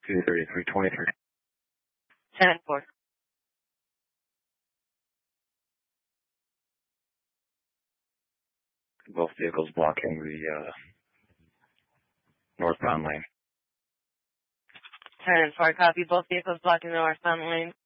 23323. 10-4. Both vehicles blocking the northbound lane. 10-4, copy. Both vehicles blocking the northbound lane.